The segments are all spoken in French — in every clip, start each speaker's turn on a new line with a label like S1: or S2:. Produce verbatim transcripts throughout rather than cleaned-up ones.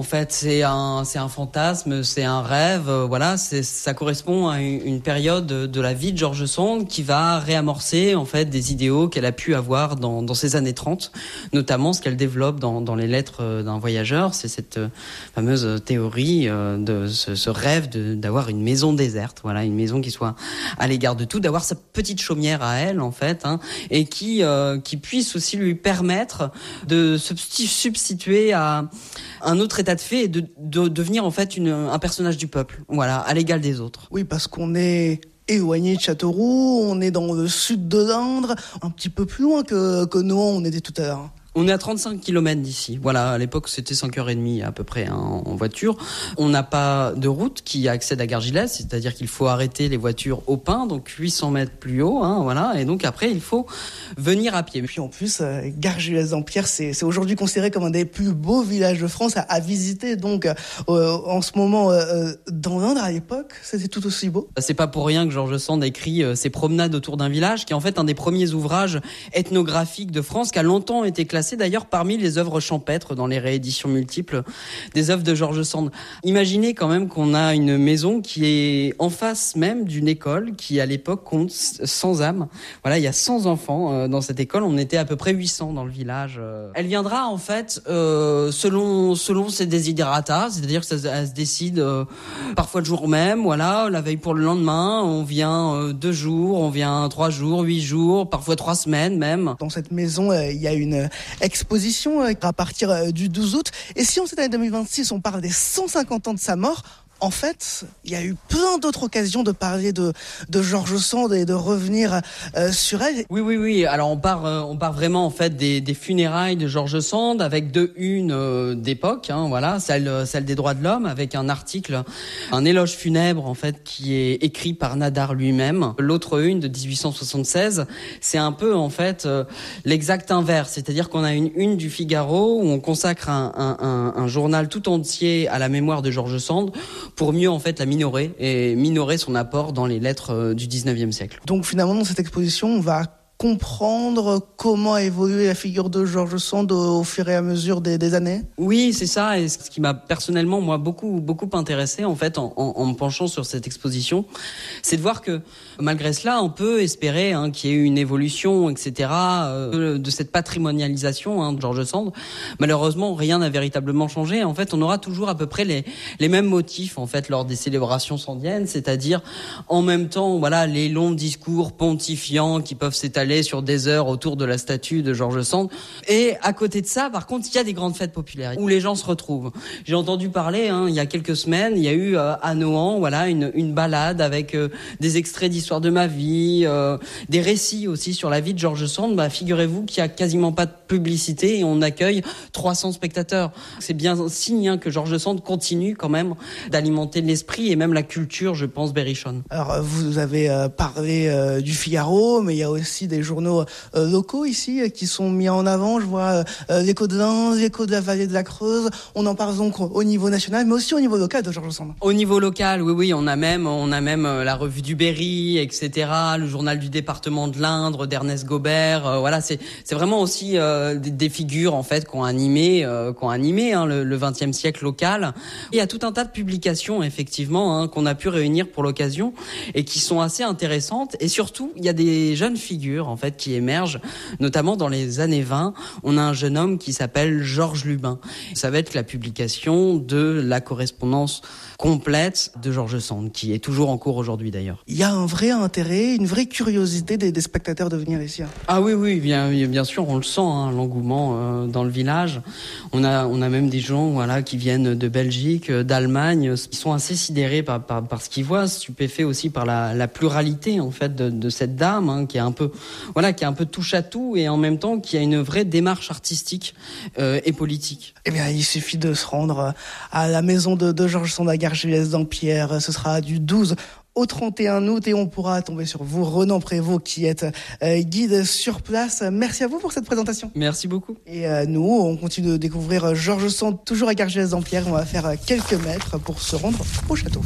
S1: En fait, c'est un, c'est un fantasme, c'est un rêve, euh, voilà, c'est, ça correspond à une, une période de la vie de George Sand qui va réamorcer, en fait, des idéaux qu'elle a pu avoir dans, dans ces années trente, notamment ce qu'elle développe dans, dans les lettres d'un voyageur, c'est cette euh, fameuse théorie euh, de ce, ce rêve de, d'avoir une maison déserte, voilà, une maison qui soit à l'égard de tout, d'avoir sa petite chaumière à elle, en fait, hein, et qui, euh, qui puisse aussi lui permettre de se substituer à un autre état de fait et de, de devenir en fait une, un personnage du peuple, voilà, à l'égal des autres.
S2: Oui, parce qu'on est éloigné de Châteauroux, on est dans le sud de l'Indre, un petit peu plus loin que, que Nohant, on était tout à l'heure.
S1: On est à trente-cinq kilomètres d'ici. Voilà, à l'époque, c'était cinq heures trente à peu près hein, en voiture. On n'a pas de route qui accède à Gargilès, c'est-à-dire qu'il faut arrêter les voitures au Pin, donc huit cents mètres plus haut, hein, voilà. Et donc après, il faut venir à pied.
S2: Et puis en plus, euh, Gargilès-Dampierre, c'est, c'est aujourd'hui considéré comme un des plus beaux villages de France à, à visiter. Donc euh, en ce moment, euh, dans l'Indre, à l'époque, c'était tout aussi beau.
S1: C'est pas pour rien que George Sand écrit euh, ses promenades autour d'un village, qui est en fait un des premiers ouvrages ethnographiques de France, qui a longtemps été classé d'ailleurs parmi les œuvres champêtres dans les rééditions multiples des œuvres de George Sand. Imaginez quand même qu'on a une maison qui est en face même d'une école qui à l'époque compte cent âmes. Voilà, il y a cent enfants dans cette école, on était à peu près huit cents dans le village. Elle viendra en fait euh, selon selon ses desiderata, c'est-à-dire que ça elle se décide euh, parfois le jour même, voilà, la veille pour le lendemain, on vient euh, deux jours, on vient trois jours, huit jours, parfois trois semaines même.
S2: Dans cette maison, euh, il y a une exposition à partir du douze août. Et si en cette année deux mille vingt-six, on parle des cent cinquante ans de sa mort, en fait, il y a eu plein d'autres occasions de parler de, de George Sand et de revenir euh, sur elle.
S1: Oui, oui, oui. Alors on part, euh, on part vraiment en fait des, des funérailles de George Sand avec deux unes euh, d'époque, hein, voilà, celle, celle des droits de l'homme avec un article, un éloge funèbre en fait qui est écrit par Nadar lui-même. L'autre une de dix-huit cent soixante-seize, c'est un peu en fait euh, l'exact inverse, c'est-à-dire qu'on a une une du Figaro où on consacre un, un, un, un journal tout entier à la mémoire de George Sand, pour mieux en fait la minorer et minorer son apport dans les lettres du dix-neuvième siècle.
S2: Donc finalement dans cette exposition on va comprendre comment a évolué la figure de George Sand au, au fur et à mesure des, des années.
S1: Oui, c'est ça. Et ce qui m'a personnellement, moi, beaucoup, beaucoup intéressé, en fait, en, en, en me penchant sur cette exposition, c'est de voir que, malgré cela, on peut espérer hein, qu'il y ait eu une évolution, et cetera, euh, de cette patrimonialisation hein, de George Sand. Malheureusement, rien n'a véritablement changé. En fait, on aura toujours à peu près les, les mêmes motifs, en fait, lors des célébrations sandiennes, c'est-à-dire, en même temps, voilà, les longs discours pontifiants qui peuvent s'étaler sur des heures autour de la statue de George Sand. Et à côté de ça, par contre, il y a des grandes fêtes populaires où les gens se retrouvent. J'ai entendu parler, hein, il y a quelques semaines, il y a eu euh, à Nohant, voilà, une, une balade avec euh, des extraits d'histoire de ma vie, euh, des récits aussi sur la vie de George Sand. Bah, figurez-vous qu'il y a quasiment pas de publicité et on accueille trois cents spectateurs. C'est bien signe hein, que George Sand continue quand même d'alimenter l'esprit et même la culture, je pense, berrichonne.
S2: Alors, vous avez euh, parlé euh, du Figaro, mais il y a aussi des journaux euh, locaux ici euh, qui sont mis en avant. Je vois euh, l'Écho de l'Indre, l'Écho de la vallée de la Creuse. On en parle donc au niveau national, mais aussi au niveau local de George Sand.
S1: Au niveau local, oui, oui, on a même, on a même euh, la revue du Berry, et cetera. Le journal du département de l'Indre d'Ernest Gobert. Euh, voilà, c'est c'est vraiment aussi euh, des, des figures en fait qui ont animé, euh, qui ont animé hein, le, le vingtième siècle local. Il y a tout un tas de publications effectivement hein, qu'on a pu réunir pour l'occasion et qui sont assez intéressantes. Et surtout, il y a des jeunes figures en fait qui émergent, notamment dans les années vingt. On a un jeune homme qui s'appelle Georges Lubin. Ça va être la publication de la correspondance complète de George Sand, qui est toujours en cours aujourd'hui d'ailleurs.
S2: Il y a un vrai intérêt, une vraie curiosité des, des spectateurs de venir ici.
S1: Ah oui, oui, bien, bien sûr, on le sent, hein, l'engouement euh, dans le village. On a, on a même des gens, voilà, qui viennent de Belgique, d'Allemagne, qui sont assez sidérés par, par, par ce qu'ils voient, stupéfaits aussi par la, la pluralité en fait de, de cette dame, hein, qui est un peu, voilà, qui est un peu touche à tout et en même temps qui a une vraie démarche artistique euh, et politique.
S2: Eh bien, il suffit de se rendre à la maison de, de George Sand à Gargilès-Dampierre. Ce sera du douze au trente et un août et on pourra tomber sur vous, Renan Prévost, qui êtes euh, guide sur place. Merci à vous pour cette présentation.
S1: Merci beaucoup.
S2: Et euh, nous, on continue de découvrir George Sand toujours à Gargilès-Dampierre. On va faire quelques mètres pour se rendre au château.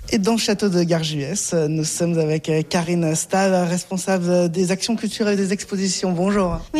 S2: Et dans le château de Garjuès, nous sommes avec Karine Stahl, responsable des actions culturelles et des expositions. Bonjour.
S3: Oui,